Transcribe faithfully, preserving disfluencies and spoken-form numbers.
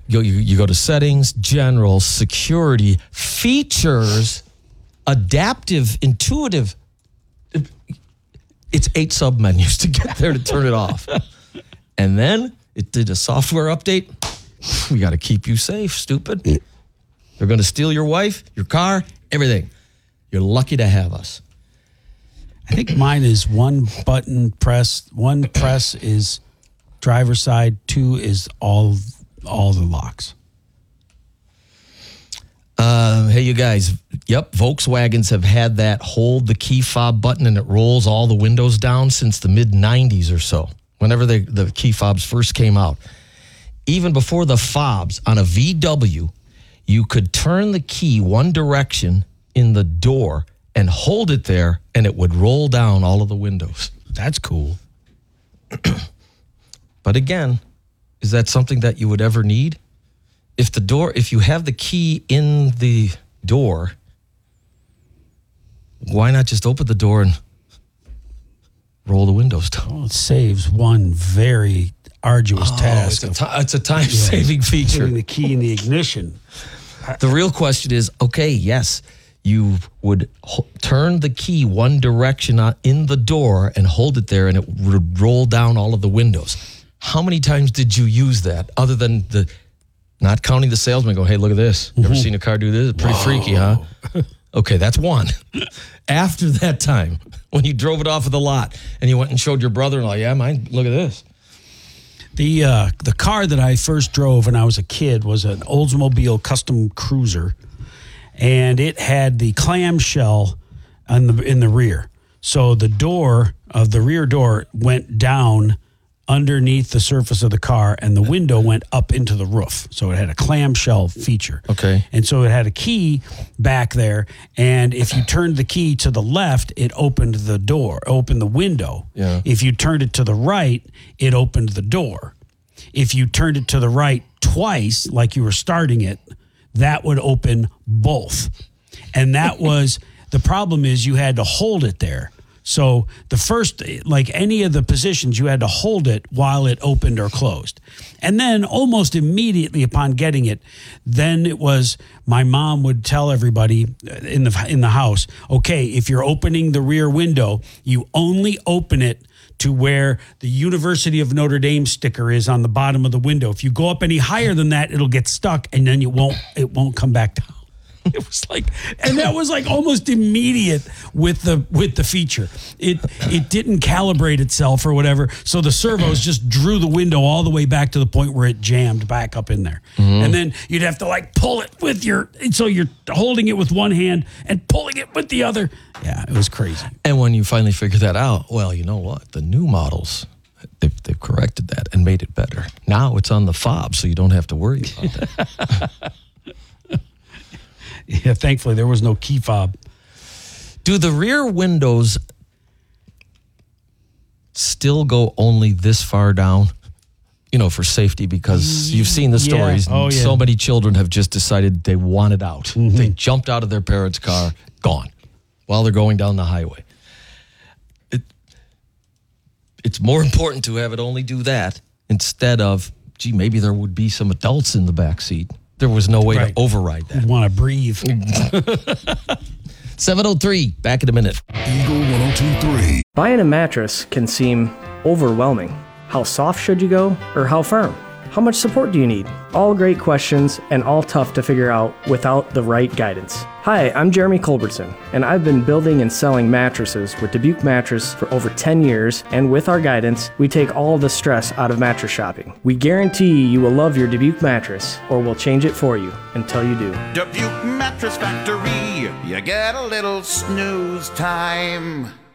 You, you, you go to settings, general, security, features, adaptive, intuitive. It's eight sub-menus to get there to turn it off. And then it did a software update. We got to keep you safe, stupid. They're going to steal your wife, your car, everything. You're lucky to have us. I think mine is one button press. One press is driver's side. Two is all all the locks. Uh, hey, you guys. Yep, Volkswagens have had that hold the key fob button and it rolls all the windows down since the mid nineties or so, whenever they, the key fobs first came out. Even before the fobs, on a V W, you could turn the key one direction in the door and hold it there, and it would roll down all of the windows. That's cool. But again, is that something that you would ever need? If the door, if you have the key in the door, why not just open the door and roll the windows down? Well, it saves one very arduous oh, task. It's a, t- it's a time-saving yeah, feature. Putting the key in the ignition. The real question is, okay, yes, you would ho- turn the key one direction in the door and hold it there, and it would roll down all of the windows. How many times did you use that, other than the, not counting the salesman going, hey, look at this. You ever mm-hmm. seen a car do this? It's pretty Whoa. freaky, huh? Okay, that's one. After that time, when you drove it off of the lot, and you went and showed your brother-in-law, yeah, mine, look at this. The uh, the car that I first drove when I was a kid was an Oldsmobile Custom Cruiser, and it had the clamshell on the in the rear. So the door of the rear door went down underneath the surface of the car, and the window went up into the roof. So it had a clamshell feature. Okay. And so it had a key back there, and if you turned the key to the left, it opened the door, opened the window. Yeah. If you turned it to the right, it opened the door. If you turned it to the right twice, like you were starting it, that would open both. And that was, the problem is you had to hold it there. So the first, like any of the positions, you had to hold it while it opened or closed. And then almost immediately upon getting it, then it was, my mom would tell everybody in the in the house, okay, if you're opening the rear window, you only open it to where the University of Notre Dame sticker is on the bottom of the window. If you go up any higher than that, it'll get stuck, and then you won't it won't come back down. It was like, and that was like almost immediate with the with the feature. It it didn't calibrate itself or whatever, so the servos just drew the window all the way back to the point where it jammed back up in there. Mm-hmm. And then you'd have to like pull it with your, so you're holding it with one hand and pulling it with the other. Yeah, it was crazy. And when you finally figure that out, well, you know what? The new models, they've, they've corrected that and made it better. Now it's on the fob, so you don't have to worry about that. Yeah, thankfully there was no key fob. Do the rear windows still go only this far down? You know, for safety, because you've seen the stories. Yeah. Oh, yeah. So many children have just decided they want it out. Mm-hmm. They jumped out of their parents' car, gone, while they're going down the highway. It, it's more important to have it only do that instead of, gee, maybe there would be some adults in the back seat. There was no way right. to override that. You want to breathe. seven oh three, back in a minute. Eagle one oh two point three. Buying a mattress can seem overwhelming. How soft should you go, or how firm? How much support do you need? All great questions, and all tough to figure out without the right guidance. Hi, I'm Jeremy Culbertson, and I've been building and selling mattresses with Dubuque Mattress for over ten years, and with our guidance, we take all the stress out of mattress shopping. We guarantee you will love your Dubuque mattress, or we'll change it for you until you do. Dubuque Mattress Factory, you get a little snooze time.